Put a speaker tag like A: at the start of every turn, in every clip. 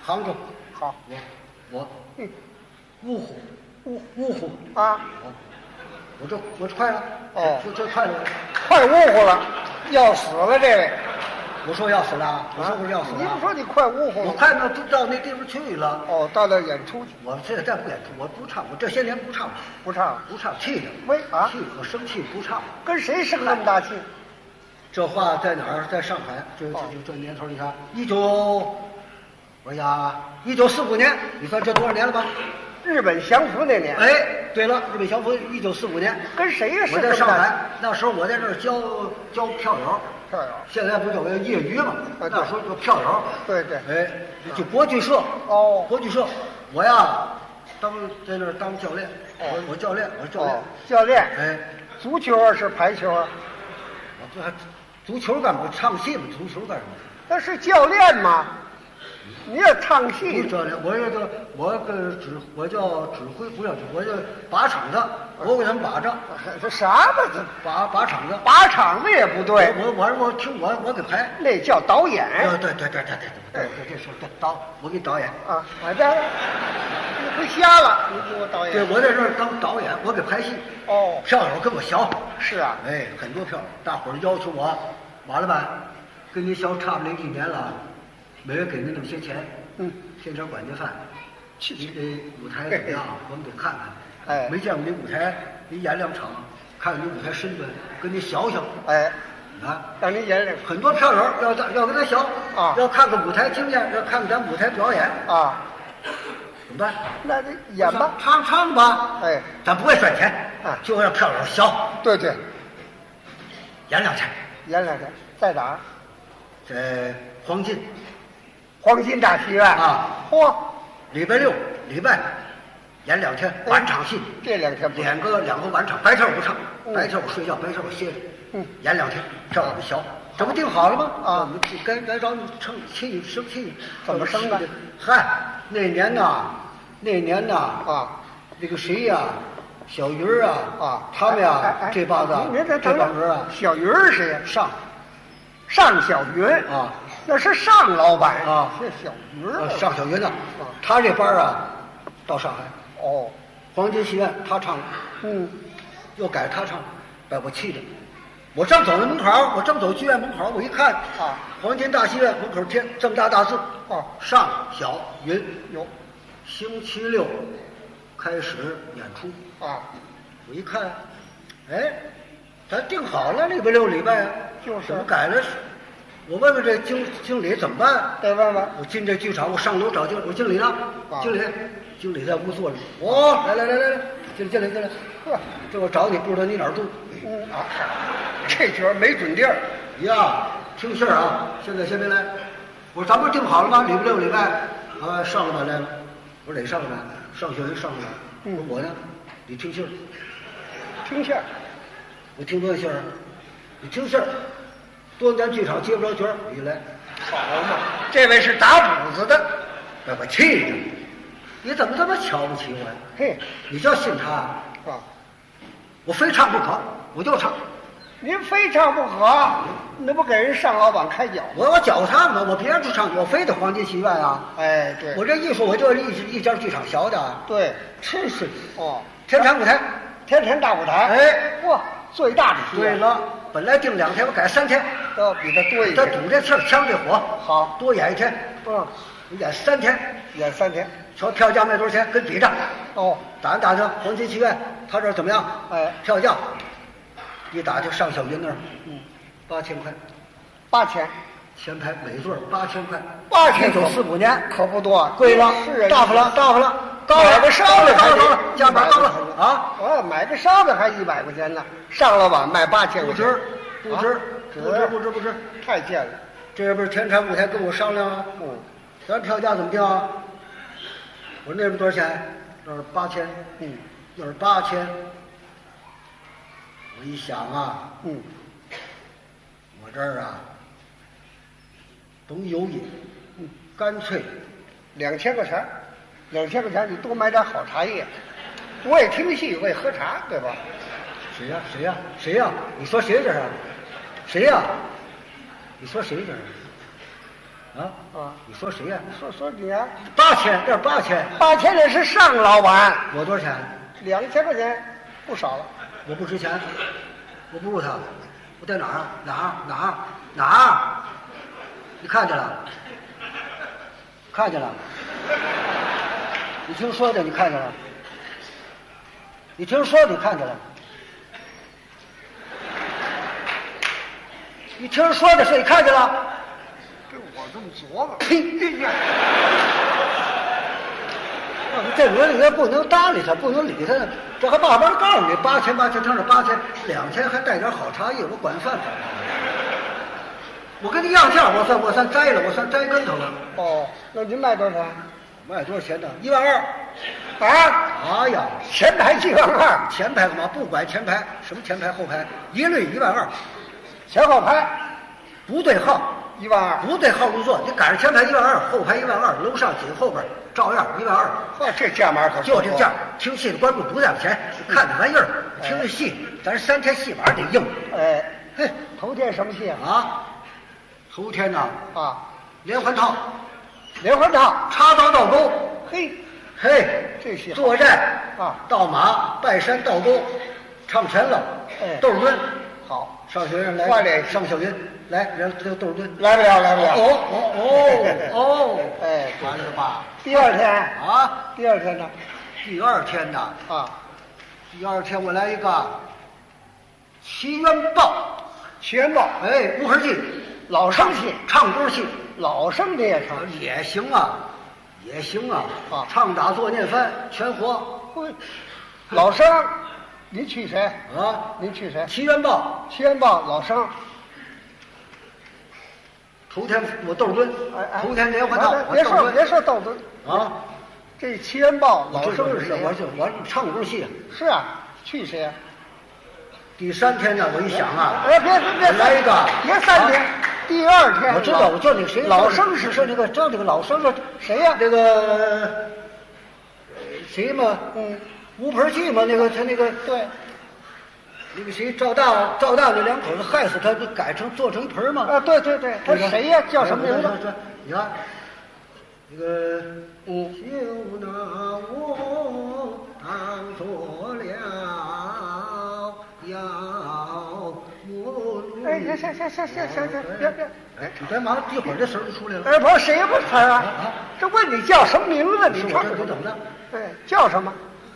A: 杭州。
B: 好，
A: 我
B: 嗯，
A: 芜湖，芜湖
B: 啊，
A: 我快了。
B: 哦，
A: 这快了。
B: 快芜湖了，要死了这位。
A: 我说要死了，我说不是要死了。
B: 你不说你快芜湖了？
A: 我快到那地方去了。
B: 哦，到那演出去。
A: 我现在不演出，我不唱，我这些年不唱，
B: 不唱，
A: 气的。
B: 为啊？
A: 气，我生气不唱。
B: 跟谁生那么大气？
A: 这话在哪儿？在上海。这年头，你看1945年，你看这多少年了吧？
B: 日本降服那年。
A: 哎，对了，日本降服1945年。
B: 跟谁呀？
A: 我在上海，那时候我在这儿教票友。
B: 票友。
A: 现在不有个业余嘛？那时候叫票友。
B: 对对。
A: 哎，就国剧社。
B: 哦。
A: 国剧社，我呀，在那儿当教练。我教练。
B: 教练。
A: 哎，
B: 足球啊是排球啊？
A: 我这还足球干嘛？唱戏嘛？足球干什么？
B: 那是教练吗？你要唱戏？
A: 不教练，我叫指挥，不叫指挥，我叫把场子，我给他们把着。
B: 这啥吧？这
A: 把场子，
B: 把场子也不对。
A: 我听我给排，
B: 那叫导演。
A: 对，这是导，我给导演
B: 啊。你不瞎了？你给我导演。
A: 对，我在这儿当导演，我给排戏。
B: 哦，
A: 票友跟我学。
B: 是啊。
A: 哎，很多票友，大伙儿要求我，马老板，跟你学差不多1年了。每月给您那么些钱，添点管家饭，你这舞台怎么样？我们得看看。
B: 哎，
A: 没见过你舞台，你演2场，看看你舞台身段，跟你学学。
B: 哎，
A: 啊，
B: 让你演两。
A: 很多票友要跟他学
B: 啊，
A: 要看看舞台经验，要看看咱舞台表演
B: 啊，
A: 怎么办？
B: 那就演吧，
A: 唱吧。
B: 哎，
A: 咱不会赚钱
B: 啊，
A: 就让票友学。
B: 对，
A: 演2天，
B: 在哪儿？
A: 在
B: 黄金大戏院
A: 啊。
B: 嚯，
A: 礼拜6、礼拜演2天晚场戏。
B: 这2天不
A: 演个2个晚场，白天我不唱，白天我睡觉，白天我歇着。演2天，这我们学，这不定好了吗？啊，我们该找你生气，
B: 怎么生的？
A: 嗨，那年呐，
B: 啊，
A: 那个谁呀，小鱼儿啊，他们呀，这帮人啊，
B: 小鱼儿谁呀？上小云
A: 啊。
B: 那是上老板
A: 啊，
B: 是小云
A: 上小云呢。他这班啊，到上海。
B: 哦，
A: 黄金戏院他唱，又改他唱，把我气的。我正走那门口，我正走剧院门口，我一看
B: 啊，
A: 黄金大戏院门口贴这么大字，上小云
B: 有，
A: 星期6开始演出
B: 啊。
A: 我一看，哎，咱定好了礼拜6、礼拜啊，
B: 就是
A: 怎么改了？我问问这经理怎么办？
B: 得问问。
A: 我进这剧场，我上楼找我经理呢。经理在屋坐着。来，进来。呵，这我找你，不知道你哪儿住。
B: 这角没准地儿。
A: 呀，听信儿啊！现在先别来。我说咱不是定好了吗？礼拜6、礼拜上了吧来了。我说哪上了吧？上学上了吧？我说我呢？你听信儿。
B: 听信儿。
A: 我听多少信儿？你听信儿。多咱剧场接不着角儿，你来，
B: 好嘛！这位是打鼓子的，
A: 把我气的！你怎么这么瞧不起我呀？
B: 嘿，
A: 你就信他啊？我非唱不可，我就唱。
B: 您非唱不可，那不给人上老板开脚？
A: 我脚他嘛，我别人不唱，我非得黄金戏院啊！
B: 哎，对，
A: 我这艺术我就是一家剧场学的。
B: 对，
A: 真是
B: 天
A: 坛舞台，
B: 天坛大舞台。
A: 哎，
B: 哇，最大的戏。
A: 对了。本来定2天，我改3天，
B: 要比他多一天。
A: 他赌这气儿，呛这火，
B: 好
A: 多演1天。你演3天，
B: 演3天。
A: 瞧票价卖多少钱，跟比着。打听黄金戏院，他这怎么样？
B: 哎，
A: 票价一打听上小云那儿，8000块
B: ，8000，
A: 前排每座8000块
B: ，1945
A: 年
B: 可不多，
A: 贵了，
B: 是啊，
A: 大发了，高
B: 买个烧的还得
A: 价码高了啊！
B: 我买个烧的还100块钱呢，上老板卖8000块钱，
A: 不值，
B: 太贱了。
A: 这不是天坛舞台跟我商量啊？咱票价怎么定啊？我说那边多少钱？那是8000，那是8000。我一想啊，我这儿啊，甭犹豫，干脆
B: 2000块钱，2000块钱你多买点好茶叶。我也听戏，我也喝茶，对吧？
A: 谁呀？你说谁这是？谁呀？你说谁这是？ 你说谁呀？
B: 说你啊
A: ？8000，这是8000。
B: 8000那是上老板。
A: 我多少钱
B: ？2000块钱，不少了。
A: 我不值钱，我不如他。我在哪儿啊？哪儿？你看见了？看见了？你听说的，你看见了？你听说你看见了？你听说的是你看见了？
B: 跟我这么琢磨。
A: 呸！这人也不能搭理他，不能理他，这还慢慢告诉你，8000，他是8000，2000还带点好茶叶，我管饭。我跟你要价，我算摘了，我算摘跟头了。
B: 哦，那您卖多少钱？
A: 卖多少钱呢？12000。
B: 啊？
A: 哎呀，
B: 前排12000，
A: 前排干嘛？不管前排，什么前排后排，一律12000，
B: 前后排
A: 不对号
B: 12000，
A: 不对号入座，你赶上前排12000，后排12000，楼上紧后边照样12000。
B: 嚯，这价码可
A: 就这价，听戏的观众不在乎钱，看这玩意儿，听这戏，咱3天戏晚得硬。
B: 哎，
A: 嘿，
B: 头天什么戏啊？
A: 啊，头天呐，连环套，插刀倒钩，嘿，
B: 这戏
A: 作战
B: 倒
A: 马拜山倒钩，唱全了，窦尔敦，
B: 好，
A: 上学生来，
B: 换脸
A: 上小云来，人窦尔敦
B: 来不了，
A: 哎，完了吧？
B: 第二天
A: 啊，
B: 第二天呢？
A: 第二天呢？第二天我来一个《奇缘报》，哎，乌合记，
B: 老生戏，
A: 唱歌戏，
B: 老生的也唱，
A: 也行啊。唱打坐念翻全活。
B: 老生，您去谁
A: 啊？
B: 您去谁？
A: 奇缘报，
B: 老生。
A: 头天我窦尔敦，头天连环套，
B: 别说窦尔敦
A: 啊。
B: 这奇缘报老生是谁？
A: 我唱歌戏。
B: 是啊，去谁啊？
A: 第3天呢，我一想啊，
B: 别
A: 来一个，
B: 别3天。第二天，
A: 我知道，我叫那个谁，
B: 老生是
A: 那个叫那个老生是
B: 谁呀？
A: 那个谁嘛？乌盆记嘛？那个他那个
B: 对，
A: 那个谁赵大这两口子害死他，就做成一盆嘛？
B: 啊，对，他谁呀？叫什么名字？
A: 你看那个就拿我当做了要。
B: 哎，行，别！
A: 哎，你干嘛？一会儿这声就出来了。
B: 哎，不，谁不词啊？这问你叫什么名字？你唱
A: 你怎么的？
B: 对，叫什么？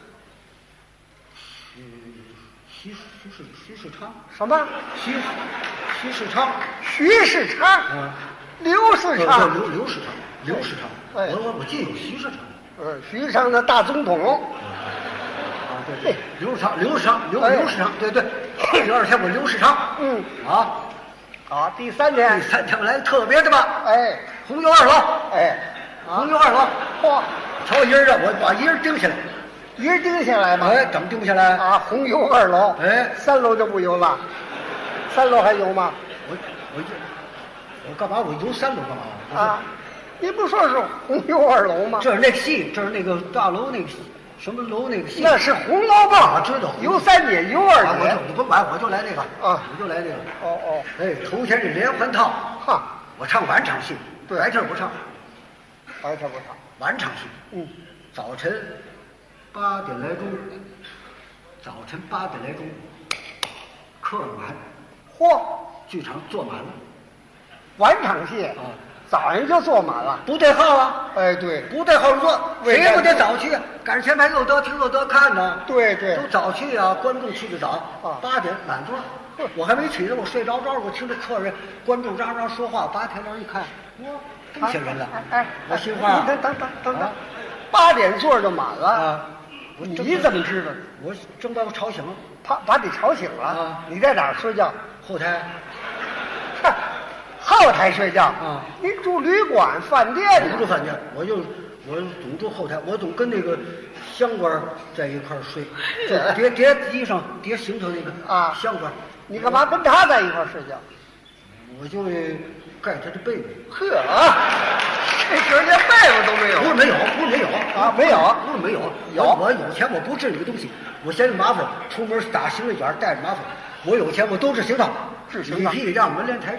A: 徐世昌。
B: 什么？
A: 徐世昌。
B: 徐世昌。刘世昌。
A: 刘世昌。我记得有徐世昌。
B: 徐世昌的大总统。
A: 对，刘世昌，对。第二天我刘世昌，
B: 好，第3天
A: 我来特别的吧，红油2楼，红油2楼，
B: 嚯，
A: 瞧一人啊，我把一人钉下来，
B: 一人钉下来吗？
A: 怎么钉下来
B: 啊？红油2楼，3楼就不油了，3楼还油吗？
A: 我干嘛？我油3楼干嘛？
B: 啊，你不说是红油2楼吗？
A: 这是那个戏，这是那个大楼那个戏。什么楼那个戏？
B: 那是红楼梦，
A: 我知道。
B: 油3节，油2节，
A: 你甭管，我就来这个我就来这个。哎，头天是连环套，我唱晚场戏，白天不唱，晚场戏。早晨8点来钟，客满，剧场坐满了。
B: 晚场戏早上就坐满了，
A: 不对号啊！
B: 哎，对，
A: 不对号入座，谁也不得早去啊？赶上前排又得听又得看呢。
B: 对，
A: 都早去啊！观众去的早，8点满座，我还没起呢，我睡着，我听着客人、观众嚷嚷说话，8点钟一看，哇，这么些人了！我心话，
B: 等，8点座就满了你怎么知道？
A: 我正把我吵醒了，
B: 把你吵醒了你在哪儿睡觉？
A: 后台。
B: 后台睡觉您住旅馆、饭店？
A: 我不住饭店，我总住后台，我总跟那个香官在一块儿睡，叠地上叠行头那个香官。
B: 你干嘛跟他在一块儿睡觉？
A: 我就盖他的被子。
B: 这时候连被子都没有？
A: 不是没有
B: 没有，
A: 不是没有，我有钱，我不治这个东西，我嫌麻烦，出门打行李卷带着麻烦。我有钱，我都治行当，皮让门帘台帐，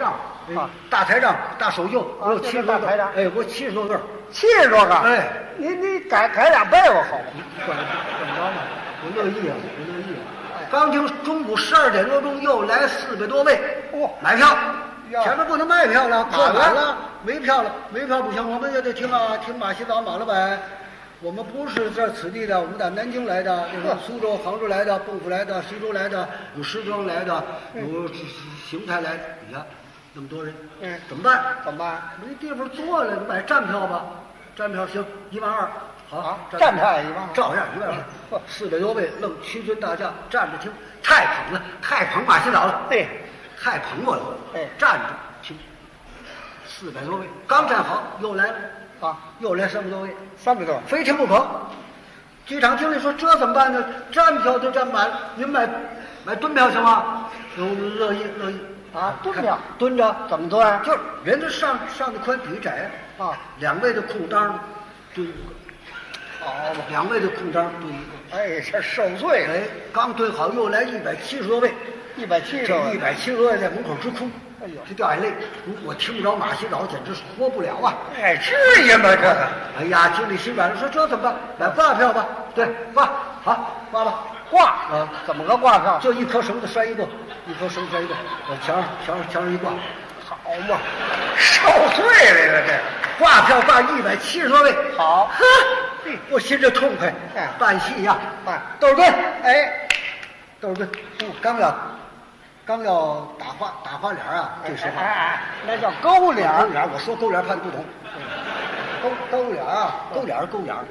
A: 大台账、大手袖，我有70多个。哎，我70多个。
B: 70多个。
A: 哎，
B: 你改俩被窝好吗？
A: 管不着呢，我乐意啊，我乐意啊。刚听中午12点多钟又来400多位，买票。前面不能卖票了，客满了，没票了，没票不行，我们也得听啊，听马洗澡马老板。我们不是这此地的，我们在南京来的，有苏州、杭州来的，蚌埠来的，徐州来的，有石庄来的，有邢台来的，你看那么多人，怎么办？
B: 怎么办？
A: 没地方坐了，你买站票吧，站票行，12000，好，
B: 站票也12000，
A: 照样12000，400多位愣屈尊大驾站着听，太捧了，太捧马洗澡了，
B: 对。
A: 太捧我了，站着听，400多位，刚站好又来了又来300多位
B: ，300多，
A: 非听不可。剧场经理说这怎么办呢？站票都站满了，您买蹲票行吗？我们乐意
B: 啊，蹲票
A: 蹲着
B: 怎么蹲？
A: 就是人家上的宽底窄2位的空当蹲一个，好嘛，2位的空当蹲一个，
B: 哎，这受罪了。
A: 哎，刚蹲好又来170多位。
B: 170
A: 这170多位在门口直哭，哎呦，直掉眼泪。我听不着马洗澡，简直是活不了啊！
B: 哎，至于吗？这个，
A: 哎呀，经理心软了，说这怎么办？买挂票吧。对，挂，好，挂吧。
B: 挂啊？怎么个挂票？
A: 就一颗绳子拴一个，一颗绳子拴一个，墙上一挂。
B: 好嘛，受罪了这
A: 挂票挂170多位。
B: 好，
A: 呵，我心里痛快。办戏呀，窦盾，哎，窦盾，刚要打花脸啊，这时候，
B: 那叫勾脸。
A: 勾脸，我说勾脸怕你不懂。勾脸啊，勾脸。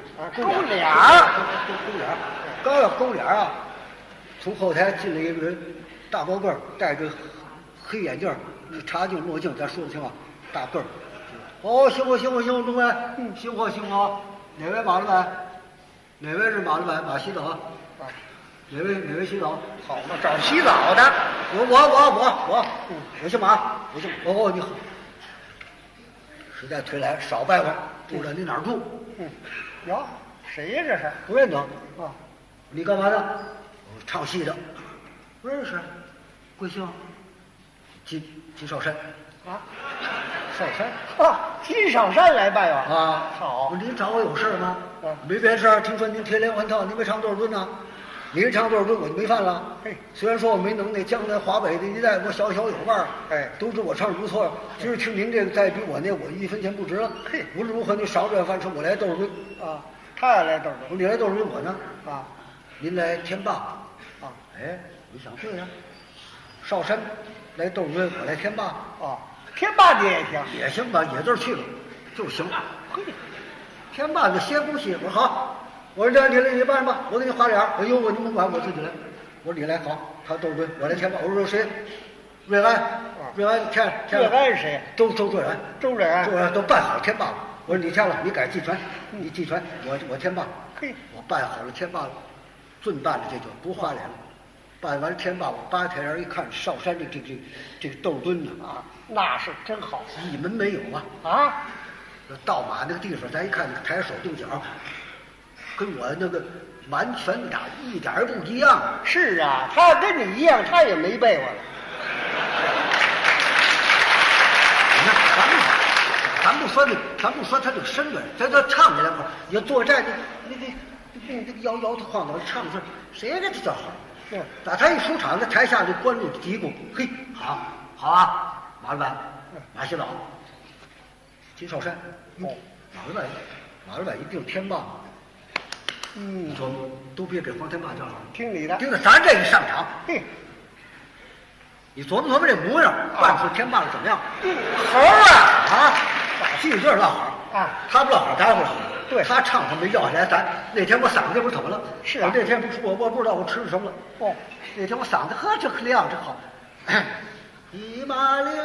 A: 刚要勾脸啊，从后台进来一个人，大高个儿，戴着黑眼镜，茶镜墨镜，咱说的清啊，大个儿。哦，行，中官，行活。哪位马老板？哪位是马老板？马洗澡。哪位洗澡？
B: 好嘛，找洗澡的。
A: 我姓马，哦，你好。实在忒来，少拜访，不知道你哪儿住？
B: 哟，谁呀这是？
A: 不认得。你干嘛的？我唱戏的。不认识。贵姓？金少山。少山。
B: 金少山来拜访
A: 好。您找我有事吗？没别的事儿。听说您贴连环套，您没唱多少吨呢？您唱多少吨我就没犯了。虽然说我没能耐，江南华北的一带我小有腕儿。都知我唱的不错。今儿听您这个再比我那，我1分钱不值了。无论如何，你少这饭吃，我来豆吨
B: 他也来豆吨。
A: 你来豆吨，我呢？您来天霸。你想对呀。少山来豆吨，我来天霸。
B: 天霸你也行？
A: 也行吧，野字去了就行。天霸的歇工戏，我说好。我说你办吧，我给你花脸。我有你甭管，我自己来。我说你来好，他窦盾，我来天霸。我说谁？瑞安，天。
B: 瑞安是谁？
A: 周瑞安都办好天霸了。我说你签了，你改季传，你季传，我天霸。我办好了天霸了，准办了这就不花脸了。办完天霸，我扒台上一看，少山这个窦盾呢
B: 那是真好，
A: 一门没有到马那个地方，咱一看抬手动脚。跟我那个完全一点不一样。
B: 是啊，他跟你一样，他也没被窝了。
A: 你看，咱不说他这个身段，咱就唱这两口。你要作战，你摇头晃脑唱的谁给他叫好？打他一出场，在台下就观众嘀咕：“嘿，好啊，马老板，马洗澡，金少山，马老板一定天霸。”你说都别给黄天霸叫好，
B: 听你的。
A: 盯着咱这一上场，你琢磨这模样，办出天霸了怎么样？
B: 好
A: 戏就是落好他不落好，咱不落好。
B: 对，
A: 他唱他没要下来，咱那天我嗓子不是怎么了？
B: 是
A: 那天我不知道我吃了什么了。那天我嗓子这亮这好，一马力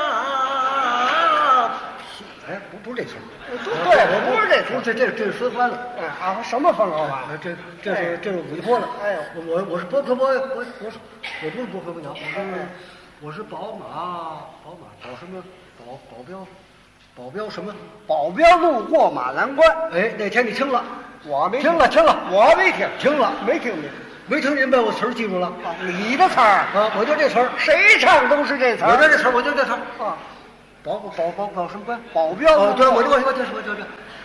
A: 量。不是这词儿。
B: 对，我不是这词儿，
A: 这是分欢了。
B: 什么分欢？
A: 这是五坡了。我是波科波，我不是波科波鸟，我是宝马保什么保镖什么？
B: 保镖路过马栏关。
A: 那天你听了？
B: 我没
A: 听了，
B: 我没听，
A: 听了
B: 没听明。
A: 没听您把我词儿记住了？
B: 你的词儿
A: 我就这词儿，
B: 谁唱都是这词儿。
A: 我就这词儿， 保什么官？
B: 保镖。
A: 对，我这，